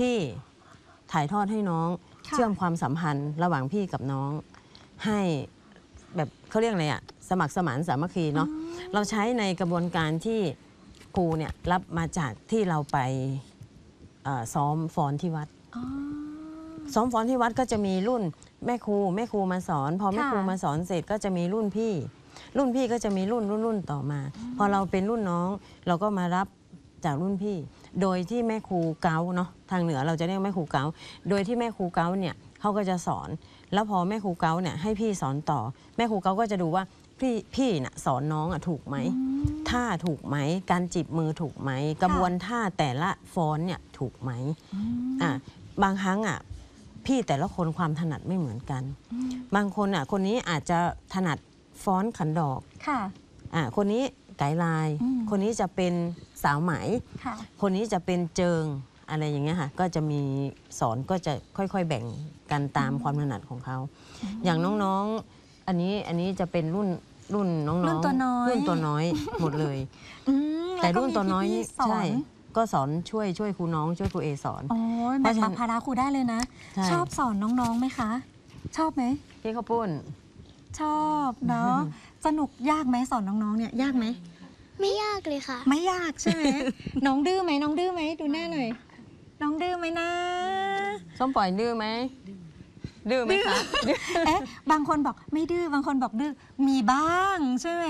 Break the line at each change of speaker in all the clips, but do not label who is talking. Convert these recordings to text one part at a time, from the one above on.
พี่ถ่ายทอดให้น้องเชื่อมความสัมพันธ์ระหว่างพี่กับน้องให้แบบเขาเรียกอะไรอะสมัครสมานสามัคคีเนาะเราใช้ในกระบวนการที่ครูเนี่ยรับมาจากที่เราไปซ้อมฟ้อนที่วัดซ้อมฟ้อนที่วัดก็จะมีรุ่นแม่ครูมาสอนพอแม่ครูมาสอนเสร็จก็จะมีรุ่นพี่ก็จะมีรุ่นต่อมาพอเราเป็นรุ่นน้องเราก็มารับจากรุ่นพี่โดยที่แม่ครูเก้าเนาะทางเหนือเราจะเรียกแม่ครูเก้าโดยที่แม่ครูเก้าเนี่ยเขาก็จะสอนแล้วพอแม่ครูเก้าเนี่ยให้พี่สอนต่อแม่ครูเก้าก็จะดูว่าพี่น่ะสอนน้องถูกไหมท่าถูกไหมการจีบมือถูกไหมกระบวนท่าแต่ละฟ้อนเนี่ยถูกไหมบางครั้งพี่แต่ละคนความถนัดไม่เหมือนกันบางคนคนนี้อาจจะถนัดฟ้อนขันดอกคนนี้ไกด์ลายคนนี้จะเป็นสาวไหมคนนี้จะเป็นเจิงอะไรอย่างเงี้ยค่ะก็จะมีสอนก็จะค่อยๆแบ่งกันตามความถนัดของเขาอย่างน้องๆอันนี้จะเป็นรุ่นน้องๆรุ่นตัวน้อยหมดเลยแต่รุ่นตัวน้อยนี่ใช่ก็สอนช่วยครูน้องช่วยครูเอสอน
แบ่งเบาภาระครูได้เลยนะชอบสอนน้องๆไหมคะชอบไหม
พี่ข้าวปุ้น
ชอบเนาะสนุกยากไหมสอนน้องๆเนี่ยยากไหม
ไม่ยากเลยค่ะ
ไม่ยากใช่ไหมน้องดื้อไหมดูหน้าหน่อยน้องดื้อไหมนะ
ส้มปล่อยดื้อไหมดื้อไหมคะ
บางคนบอกไม่ดื้อบางคนบอกดื้อมีบ้างใช่ไหม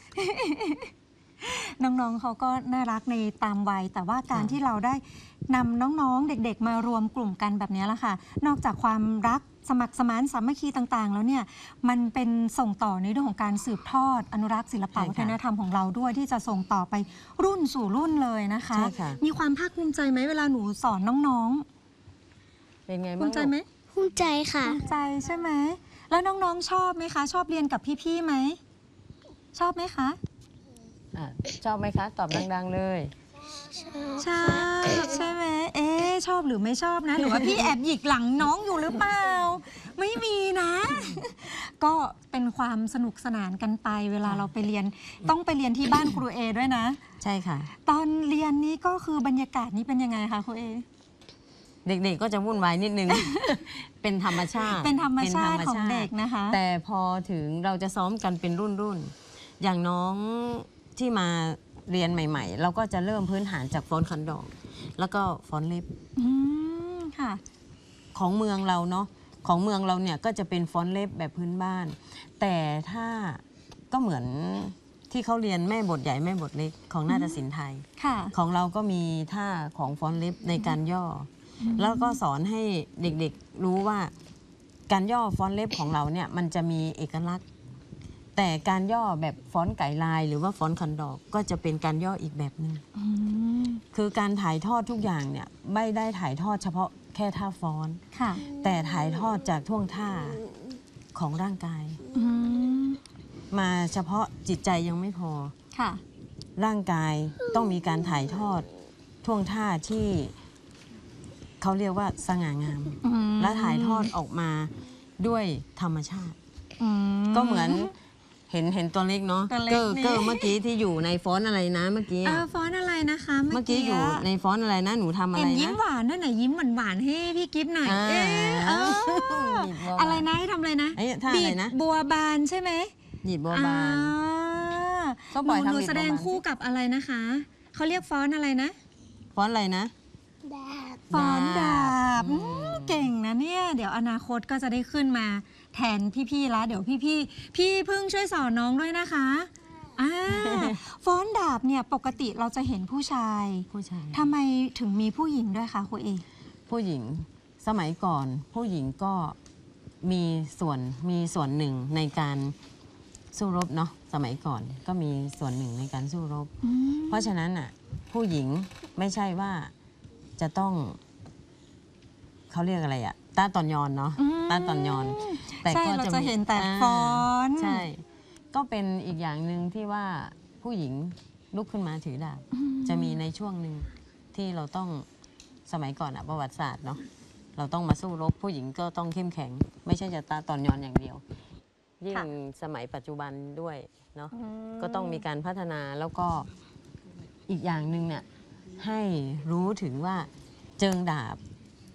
น้องๆเขาก็น่ารักในตามวัยแต่ว่าการที่เราได้นำน้องๆเด็กๆมารวมกลุ่มกันแบบนี้แหละค่ะนอกจากความรักสมัครสมานสามัคคีต่างๆแล้วเนี่ยมันเป็นส่งต่อในเรื่องของการสืบทอดอนุรักษ์ศิลปวัฒนธรรมของเราด้วยที่จะส่งต่อไปรุ่นสู่รุ่นเลยนะคะมีความภาคภูมิใจไหมเวลาหนูสอนน้อง
ๆเป็นไงบ้าง
ภูมิใจไหม
ภูมิใจค่ะ
ภูมิใจใช่ไหมแล้วน้องๆชอบไหมคะชอบเรียนกับพี่ๆไหมชอบไหมคะ
ชอบไหมคะตอบดังๆเลย
ชอบใช่ไหมชอบหรือไม่ชอบนะหรือว่าพี่แอบหยิกหลังน้องอยู่หรือเปล่าไม่มีนะก็เป็นความสนุกสนานกันไปเวลาเราไปเรียนต้องไปเรียนที่บ้านครูเอด้วยนะ
ใช่ค่ะ
ตอนเรียนนี้ก็คือบรรยากาศนี้เป็นยังไงคะครูเอ
เด็กๆก็จะวุ่นวายนิดนึงเป็นธรรมชาติ
ของเด็กนะคะ
แต่พอถึงเราจะซ้อมกันเป็นรุ่นอย่างน้องที่มาเรียนใหม่ๆเราก็จะเริ่มพื้นฐานจากฟ้อนขันดอกแล้วก็ฟ้อนเล็บ
ค่ะ
ของเมืองเราเนาะของเมืองเราเนี่ยก็จะเป็นฟ้อนเล็บแบบพื้นบ้านแต่ถ้าก็เหมือนที่เขาเรียนแม่บทใหญ่แม่บทเล็กของนาฏศิลป์ไทยของเราก็มีท่าของฟ้อนเล็บในการย่อแล้วก็สอนให้เด็กๆรู้ว่าการย่อฟ้อนเล็บของเราเนี่ยมันจะมีเอกลักษณ์แต่การย่อแบบฟ้อนไก่ลายหรือว่าฟ้อนคันดอกก็จะเป็นการย่ออีกแบบหนึ่งคือการถ่ายทอดทุกอย่างเนี่ยไม่ได้ถ่ายทอดเฉพาะแค่ท่าฟ้อนแต่ถ่ายทอดจากท่วงท่าของร่างกายมาเฉพาะจิตใจยังไม่พอร่างกายต้องมีการถ่ายทอดท่วงท่าที่เขาเรียกว่าสง่างามและถ่ายทอดออกมาด้วยธรรมชาติก็เหมือนเห็นตัวเล็กเนาะเก้อเมื่อกี้ที่อยู่ในฟ้อนอะไรนะเมื่อกี้
ฟ้อนอะไรนะคะ
เมื่อกี้อยู่ในฟ้อนอะไรนะหนูทำอะไรนะ
ยิ้มหวานด้วยไหนยิ้มหวานให้พี่กิฟต์หน่อยอะไรนะให้ทำอะไรนะบีบบัวบานใช่ไหม
บีบบัวบาน
หนูแสดงคู่กับอะไรนะคะเขาเรียกฟ้อนอะไรนะ
ฟ้อนอะไรนะ
ฟ้อนดาบเก่งนะเนี่ยเดี๋ยวอนาคตก็จะได้ขึ้นมาแทนพี่ๆแล้วเดี๋ยวพี่พึ่งช่วยสอนน้องด้วยนะคะฟ้อนดาบเนี่ยปกติเราจะเห็นผู้ชายทำไมถึงมีผู้หญิงด้วยคะครูเอ
ผู้หญิงสมัยก่อนผู้หญิงก็มีส่วนหนึ่งในการสู้รบเนาะสมัยก่อนก็มีส่วนหนึ่งในการสู้รบเพราะฉะนั้นผู้หญิงไม่ใช่ว่าจะต้องเขาเรียกอะไรตาตอนยอนเนาะตาตอนยอน
แต่ก็จะเห็นแต่ฟ้อน
ใช่ก็เป็นอีกอย่างหนึ่งที่ว่าผู้หญิงลุกขึ้นมาถือดาบจะมีในช่วงหนึ่งที่เราต้องสมัยก่อนประวัติศาสตร์เนาะเราต้องมาสู้รบผู้หญิงก็ต้องเข้มแข็งไม่ใช่จะตาตอนยอนอย่างเดียวยิ่งสมัยปัจจุบันด้วยเนาะก็ต้องมีการพัฒนาแล้วก็อีกอย่างหนึ่งเนี่ยให้รู้ถึงว่าเจิงดาบ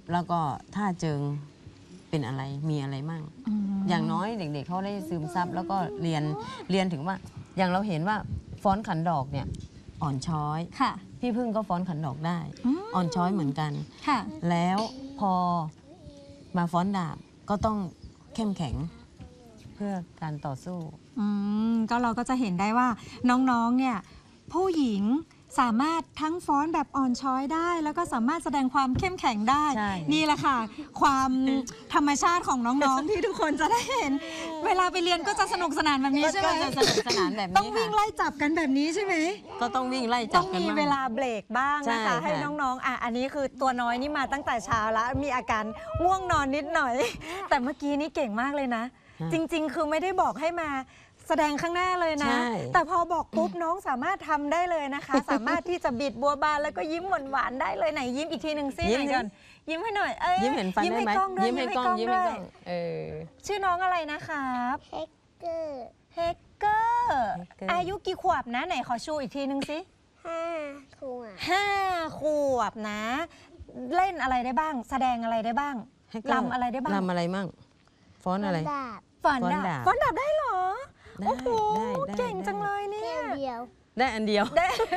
แล้วก็ท่าเจิงเป็นอะไรมีอะไรมั่ง อย่างน้อยเด็กๆเขาได้ซึมซับแล้วก็เรียนถึงว่าอย่างเราเห็นว่าฟ้อนขันดอกเนี่ยอ่อนช้อย
ค่ะ
พี่พึ่งก็ฟ้อนขันดอกได้อ่อนช้อยเหมือนกัน
ค่ะ
แล้วพอมาฟ้อนดาบก็ต้องเข้มแข็งเพื่อการต่อสู้
ก็เราก็จะเห็นได้ว่าน้องๆเนี่ยผู้หญิงสามารถทั้งฟ้อนแบบอ่อนช้อยได้ แล้วก็สามารถแสดงความเข้มแข็งได้
ใช่
นี่แหละค่ะ ความธรรมชาติของน้องๆ ที่ทุกคนจะได้เห็น เวลาไปเรียนก็จะสนุกสนานแบบนี้ใช่ไหม
ก็จะสนุกสนานแบบ
ต้อง
นี้
วิ่ง
ค่ะ
ไล่จับกันแบบนี้ใช่ไหม
ก็ต้องวิ่งไล่
ต้
จั
อบ ง
กัน
มี
บ้าง
เวลาเบรกบ้างนะคะ
ใช่ค่ะ
ให้น้องๆอันนี้คือตัวน้อยนี่มาตั้งแต่เช้าแล้วมีอาการง่วงนอนนิดหน่อย แต่เมื่อกี้นี่เก่งมากเลยนะ จริงๆ คือไม่ได้บอกให้มาแสดงข้างหน้าเลยนะ
ใช่
แต่พอบอกปุ๊บน้องสามารถทำได้เลยนะคะ สามารถที่จะบิดบัวบานแล้วก็ยิ้มหวานๆได้เลยไหนยิ้มอีกทีหนึ่งซิไหนก่อนยิ้มให้หน่อย
ยิ้มเห็นฟัน
ยิ้ม
ได้
ให้
ไหม
กล้องด้วย
ยิ้มให้กล้องยิ้มให้
ด้
ก
ว
ล้
ย
อง
ชื่อน้องอะไรนะครับ
เฮกเกอร์
เฮกเกอร์
เฮกเกอร์
อายุกี่ขวบนะไหนขอชูอีกทีหนึ่งสิ
5 ขวบ
5 ขวบนะ เล่นอะไรได้บ้าง แสดงอะไรได้บ้าง
ให้กล้อง
ลำอะไรได้บ้าง
ลำอะไรมั่งฟ้อนอะไร
ดาบ
ฟ้อน
ฟ้อน
ดา
ดา
บบ ฟ้อนดาบได้เหรอ
ได้
โอ้โห
ได้
เก่งจังเลยเนี่
แก้
ย
วเดียว
ได้อันเดียว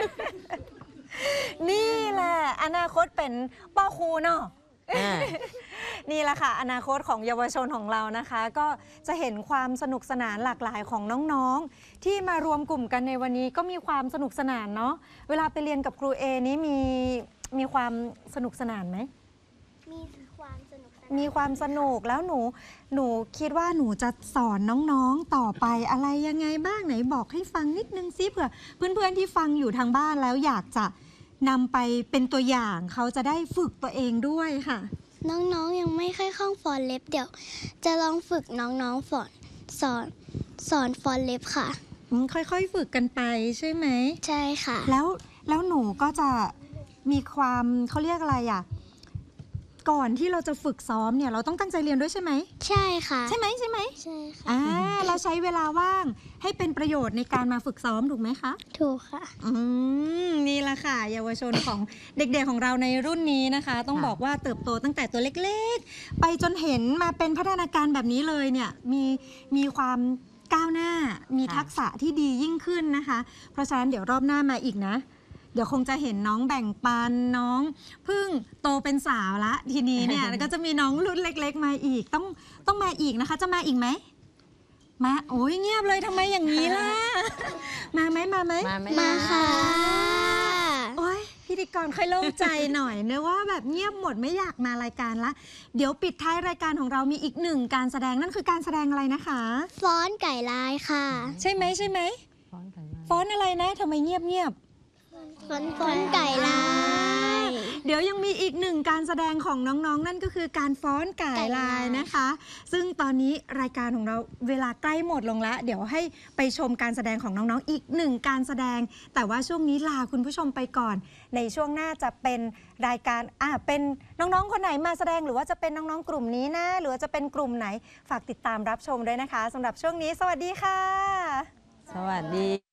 นี่แหละอนาคตเป็นป้อครูเนาะ
อ่า
นี่แหละค่ะอนาคตของเยาวชนของเรานะคะ ก็จะเห็นความสนุกสนานหลากหลายของน้องๆ ที่มารวมกลุ่มกันในวันนี้ก็มีความสนุกสนานเนาะเวลาไปเรียนกับครูเอนี้มีความสนุกสนานไหม
มีความสนุกสนาน
มีความสนุกแล้วหนูคิดว่าหนูจะสอนน้องๆต่อไปอะไรยังไงบ้างไหนบอกให้ฟังนิดนึงซิเผื่อเพื่อนๆที่ฟังอยู่ทางบ้านแล้วอยากจะนำไปเป็นตัวอย่างเขาจะได้ฝึกตัวเองด้วยค่ะ
น้องๆ ยังไม่ค่อยคล่องฟอนเล็บเดี๋ยว จะลองฝึกน้องๆสอนฟอนเล็บค่ะ
ค่อยๆฝึกกันไปใช่ไหม
ใช่ค่ะ
แล้วหนูก็จะมีความเขาเรียกอะไรอ่ะก่อนที่เราจะฝึกซ้อมเนี่ยเราต้องตั้งใจเรียนด้วยใช่ไหม
ใช่ค่ะ
ใช่ไหม
ใช่ค่ะ
เราใช้เวลาว่างให้เป็นประโยชน์ในการมาฝึกซ้อมถูกไหมคะ
ถูกค่ะ
นี่แหละค่ะเยาวชนของ เด็กๆของเราในรุ่นนี้นะคะ ต้องบอกว่าเติบโตตั้งแต่ตัวเล็กๆ ไปจนเห็นมาเป็นพัฒนาการแบบนี้เลยเนี่ยมีความก้าวหน้ามีทักษะที่ดียิ่งขึ้นนะคะ เพราะฉะนั้นเดี๋ยวรอบหน้ามาอีกนะ เดี๋ยวคงจะเห็นน้องแบ่งปันน้องเพิ่งโตเป็นสาวละทีนี้เนี่ย แล้วก็จะมีน้องรุ่นเล็กๆมาอีกต้องมาอีกนะคะ จะมาอีกไหมมาโอ้ยเงียบเลยทำไมอย่างนี้ล่ะ มาไหม
มาค่ะ
โอ้ยพิธีกรค่อยโล่งใจหน่อยเนอะว่าแบบเงียบหมดไม่อยากมารายการละเดี๋ยวปิดท้ายรายการของเรามีอีกหนึ่งการแสดงนั่นคือการแสดงอะไรนะคะ
ฟ้อนไก่ลายค่ะ
ใช่ไหม
ฟ้อนกันมา
ฟ้อนอะไรนะทำไมเงียบ
ฟ้อนไก่ลาย
เดี๋ยวยังมีอีกหนึ่งการแสดงของน้องๆ นั่นก็คือการฟ้อนไก่ลายนะคะ ซึ่งตอนนี้รายการของเราเวลาใกล้หมดลงแล้วเดี๋ยวให้ไปชมการแสดงของน้องๆอีกหนึ่งการแสดง แต่ว่าช่วงนี้ลาคุณผู้ชมไปก่อน ในช่วงหน้าจะเป็นรายการเป็นน้องๆคนไหนมาแสดงหรือว่าจะเป็นน้องๆกลุ่มนี้นะหรือว่าจะเป็นกลุ่มไหนฝากติดตามรับชมด้วยนะคะสำหรับช่วงนี้สวัสดีค่ะ
สวัสดี